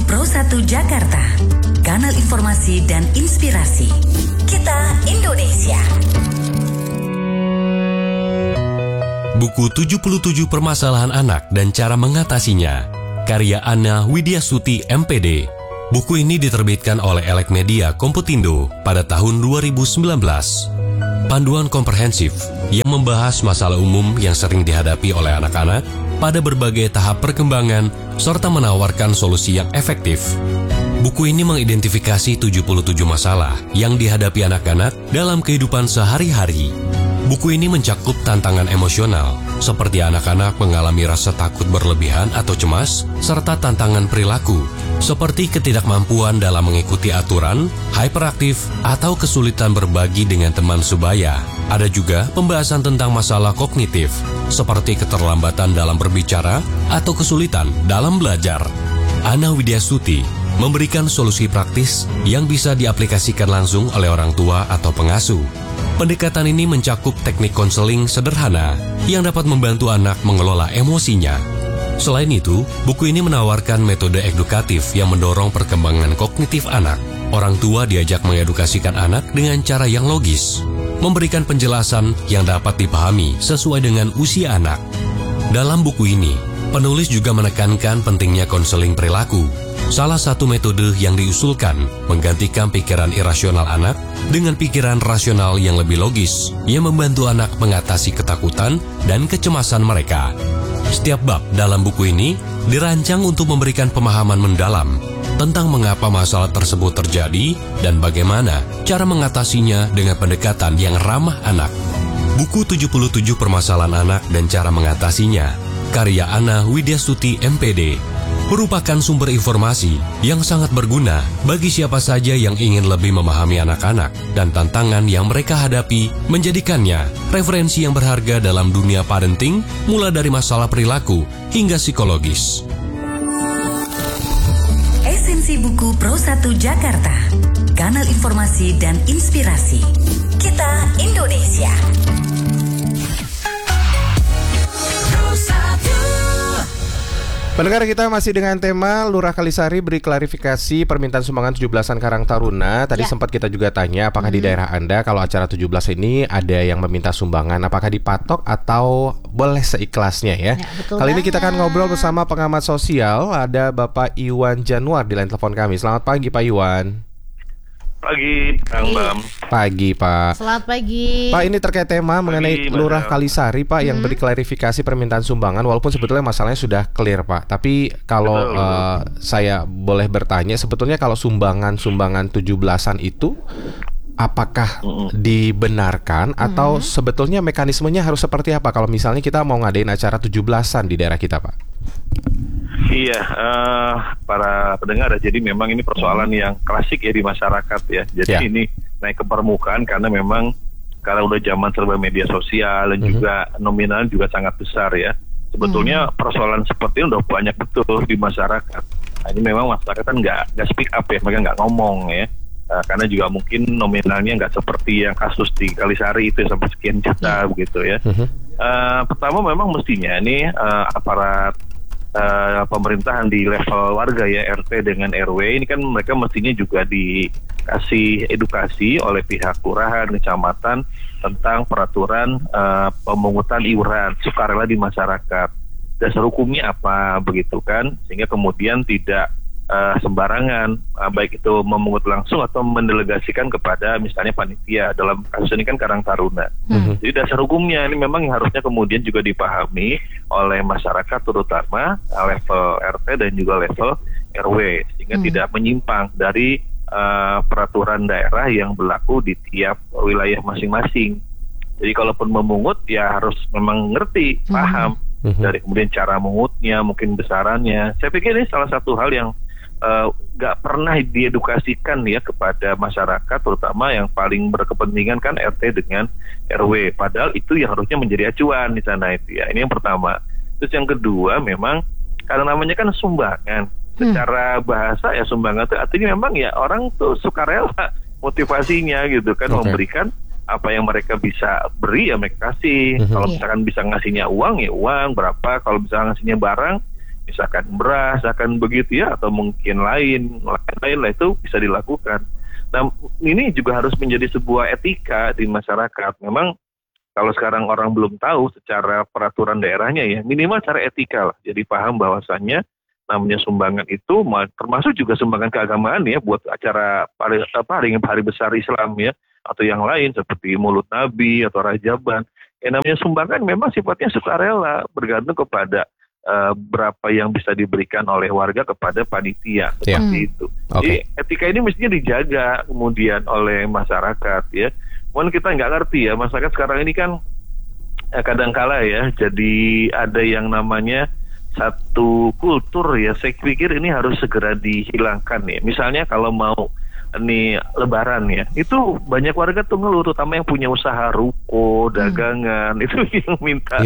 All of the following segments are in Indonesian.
Pro 1 Jakarta, kanal informasi dan inspirasi. Kita Indonesia. Buku 77 Permasalahan Anak dan Cara Mengatasinya, karya Anna Widyasuti MPD. Buku ini diterbitkan oleh Elek Media Komputindo pada tahun 2019. Panduan komprehensif yang membahas masalah umum yang sering dihadapi oleh anak-anak pada berbagai tahap perkembangan serta menawarkan solusi yang efektif. Buku ini mengidentifikasi 77 masalah yang dihadapi anak-anak dalam kehidupan sehari-hari. Buku ini mencakup tantangan emosional, seperti anak-anak mengalami rasa takut berlebihan atau cemas, serta tantangan perilaku, seperti ketidakmampuan dalam mengikuti aturan, hyperaktif, atau kesulitan berbagi dengan teman sebaya. Ada juga pembahasan tentang masalah kognitif, seperti keterlambatan dalam berbicara atau kesulitan dalam belajar. Anna Widyasuti memberikan solusi praktis yang bisa diaplikasikan langsung oleh orang tua atau pengasuh. Pendekatan ini mencakup teknik konseling sederhana yang dapat membantu anak mengelola emosinya. Selain itu, buku ini menawarkan metode edukatif yang mendorong perkembangan kognitif anak. Orang tua diajak mengedukasikan anak dengan cara yang logis, memberikan penjelasan yang dapat dipahami sesuai dengan usia anak. Dalam buku ini, penulis juga menekankan pentingnya konseling perilaku. Salah satu metode yang diusulkan menggantikan pikiran irasional anak dengan pikiran rasional yang lebih logis, yang membantu anak mengatasi ketakutan dan kecemasan mereka. Setiap bab dalam buku ini dirancang untuk memberikan pemahaman mendalam tentang mengapa masalah tersebut terjadi dan bagaimana cara mengatasinya dengan pendekatan yang ramah anak. Buku 77 Permasalahan Anak dan Cara Mengatasinya, karya Anna Widyasuti MPD, merupakan sumber informasi yang sangat berguna bagi siapa saja yang ingin lebih memahami anak-anak dan tantangan yang mereka hadapi, menjadikannya referensi yang berharga dalam dunia parenting, mulai dari masalah perilaku hingga psikologis. Esensi Buku Pro 1 Jakarta, kanal informasi dan inspirasi. Kita Indonesia. Pendengar, kita masih dengan tema Lurah Kalisari beri klarifikasi permintaan sumbangan 17-an Karang Taruna. Tadi sempat kita juga tanya apakah di daerah Anda kalau acara 17 ini ada yang meminta sumbangan, apakah dipatok atau boleh seikhlasnya ya? Kali ini kita akan ngobrol bersama pengamat sosial, ada Bapak Iwan Januar di line telepon kami. Selamat pagi Pak Iwan. Pagi, Kang Bam. Pagi, Pak. Selamat pagi. Pak, ini terkait tema mengenai Lurah Kalisari, Pak, yang beri klarifikasi permintaan sumbangan, walaupun sebetulnya masalahnya sudah clear, Pak. Tapi kalau saya boleh bertanya, sebetulnya kalau sumbangan 17-an itu apakah dibenarkan atau sebetulnya mekanismenya harus seperti apa kalau misalnya kita mau ngadain acara 17-an di daerah kita, Pak? Iya, para pendengar, jadi memang ini persoalan yang klasik ya di masyarakat ya. Jadi ini naik ke permukaan karena memang karena udah zaman serba media sosial dan juga nominal juga sangat besar ya. Sebetulnya persoalan seperti ini udah banyak betul di masyarakat. Nah, ini memang masyarakat kan nggak speak up ya, mereka nggak ngomong ya. Karena juga mungkin nominalnya nggak seperti yang kasus di Kalisari itu sampai sekian juta begitu ya. Pertama memang mestinya nih aparat pemerintahan di level warga ya, RT dengan RW ini kan mereka mestinya juga dikasih edukasi oleh pihak kelurahan, kecamatan tentang peraturan pemungutan iuran sukarela di masyarakat. Dasar hukumnya apa begitu kan, sehingga kemudian tidak sembarangan baik itu memungut langsung atau mendelegasikan kepada misalnya panitia, dalam kasus ini kan Karang Taruna. Jadi dasar hukumnya ini memang harusnya kemudian juga dipahami oleh masyarakat, terutama level RT dan juga level RW, sehingga tidak menyimpang dari peraturan daerah yang berlaku di tiap wilayah masing-masing. Jadi kalaupun memungut ya harus memang ngerti, paham dari kemudian cara mengutnya, mungkin besarannya. Saya pikir ini salah satu hal yang nggak pernah diedukasikan ya kepada masyarakat, terutama yang paling berkepentingan kan RT dengan RW. Padahal itu yang harusnya menjadi acuan di sana itu ya. Ini yang pertama. Terus yang kedua, memang karena namanya kan sumbangan. Secara bahasa ya sumbangan itu artinya memang ya orang tuh sukarela motivasinya gitu kan, memberikan apa yang mereka bisa beri ya mereka kasih. Kalau misalkan bisa ngasihnya uang ya uang berapa, kalau bisa ngasihnya barang misalkan beras, akan begitu ya, atau mungkin lain lah itu bisa dilakukan. Nah, ini juga harus menjadi sebuah etika di masyarakat. Memang kalau sekarang orang belum tahu secara peraturan daerahnya ya, minimal secara etika lah. Jadi paham bahwasannya namanya sumbangan itu termasuk juga sumbangan keagamaan ya, buat acara hari besar Islam ya, atau yang lain seperti Maulud Nabi atau Rajaban. Namanya sumbangan memang sifatnya sukarela, bergantung kepada berapa yang bisa diberikan oleh warga kepada panitia seperti itu. Jadi etika ini mestinya dijaga kemudian oleh masyarakat ya. Mungkin kita nggak ngerti ya, masyarakat sekarang ini kan kadangkala ya, jadi ada yang namanya satu kultur ya. Saya pikir ini harus segera dihilangkan ya. Misalnya kalau mau ini Lebaran ya, itu banyak warga tuh ngeluh, terutama yang punya usaha ruko, dagangan, itu yang minta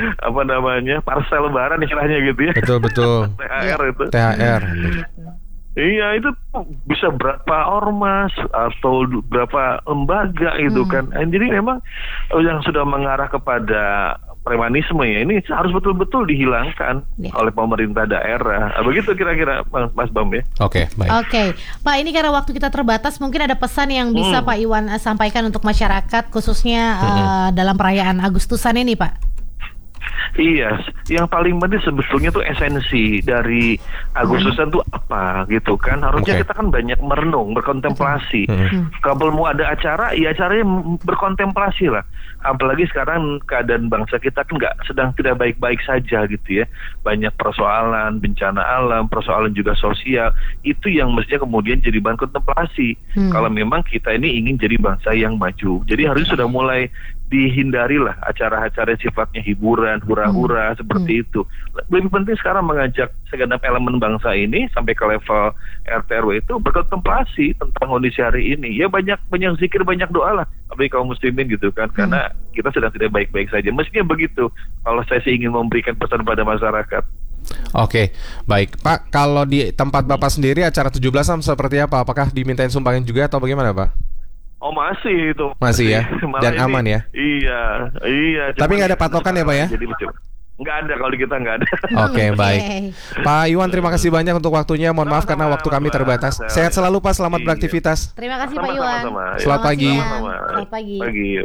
parsel Lebaran istilahnya gitu ya. Betul. THR itu. THR. Iya, itu bisa berapa ormas atau berapa lembaga itu kan. Jadi memang yang sudah mengarah kepada premanisme ya, ini harus betul-betul dihilangkan oleh pemerintah daerah. Begitu kira-kira Mas Bam ya. Oke, baik. Oke, Pak, ini karena waktu kita terbatas, mungkin ada pesan yang bisa Pak Iwan sampaikan untuk masyarakat khususnya dalam perayaan Agustusan ini, Pak. Iya, yang paling penting sebetulnya tuh esensi dari Agustusan tuh apa gitu kan. Harusnya kita kan banyak merenung, berkontemplasi. Kalau mau ada acara, ya acaranya berkontemplasi lah. Apalagi sekarang keadaan bangsa kita kan sedang tidak baik-baik saja gitu ya. Banyak persoalan, bencana alam, persoalan juga sosial. Itu yang mestinya kemudian jadi bahan kontemplasi. Kalau memang kita ini ingin jadi bangsa yang maju. Jadi harusnya sudah mulai dihindarilah acara-acara sifatnya hiburan, hura-hura seperti itu. Lebih penting sekarang mengajak segenap elemen bangsa ini sampai ke level RT RW itu berkontemplasi tentang kondisi hari ini. Ya banyak zikir, banyak doa lah, apalagi kaum muslimin gitu kan, karena kita sedang tidak baik-baik saja. Mestinya begitu kalau saya sih ingin memberikan pesan pada masyarakat. Oke, baik Pak. Kalau di tempat Bapak sendiri acara 17-an seperti apa? Apakah dimintain sumbangan juga atau bagaimana, Pak? Oh, masih itu. Masih ya? Dan aman ya? Iya. Tapi nggak ada patokan ya Pak ya? Jadi nggak ada, kalau di kita nggak ada. Oke, baik. Pak Iwan, terima kasih banyak untuk waktunya. Mohon maaf karena waktu kami terbatas. Sehat selalu Pak, selamat beraktivitas. Terima kasih Pak Iwan. Selamat pagi. Selamat pagi.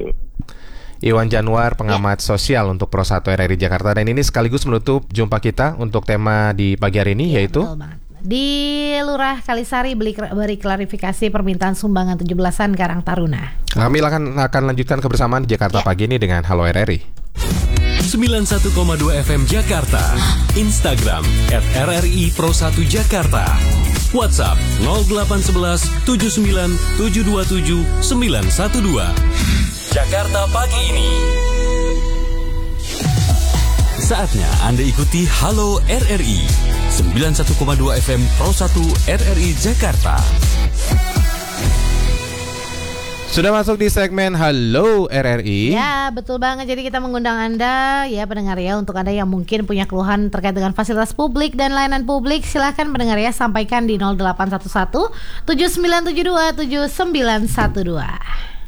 Iwan Januar, pengamat sosial untuk Pro 1 RRI Jakarta. Dan ini sekaligus menutup jumpa kita untuk tema di pagi hari ini, yaitu di Lurah Kalisari beri klarifikasi permintaan sumbangan 17-an Karang Taruna. Kami akan lanjutkan kebersamaan di Jakarta pagi ini dengan Halo RRI 91,2 FM Jakarta, Instagram @RRI Pro 1 Jakarta, WhatsApp 0811 79 727 912. Jakarta pagi ini. Saatnya Anda ikuti Halo RRI 91,2 FM Pro 1 RRI Jakarta. Sudah masuk di segmen Halo RRI. Ya, betul banget. Jadi kita mengundang Anda ya pendengar ya, untuk Anda yang mungkin punya keluhan terkait dengan fasilitas publik dan layanan publik, silahkan pendengar ya sampaikan di 0811 7972 7912.